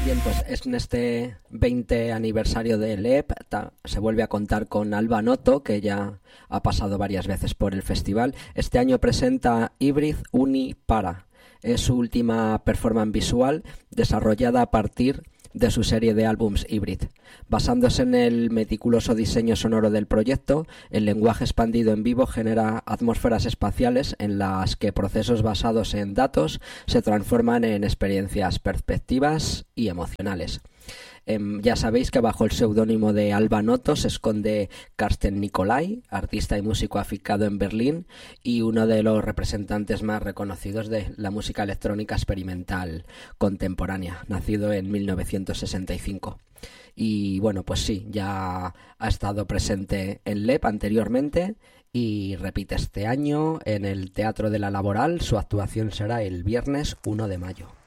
Bien, pues es en este 20 aniversario de LEP, se vuelve a contar con Alba Noto, que ya ha pasado varias veces por el festival. Este año presenta Hybrid Uni Para. Es su última performance visual desarrollada a partir de su serie de álbums Hybrid. Basándose en el meticuloso diseño sonoro del proyecto, el lenguaje expandido en vivo genera atmósferas espaciales en las que procesos basados en datos se transforman en experiencias perspectivas y emocionales. Ya sabéis que bajo el seudónimo de Alba Noto se esconde Karsten Nicolai, artista y músico afincado en Berlín y uno de los representantes más reconocidos de la música electrónica experimental contemporánea, nacido en 1965. Y bueno, pues sí, ya ha estado presente en LEP anteriormente y repite este año en el Teatro de la Laboral. Su actuación será el viernes 1 de mayo.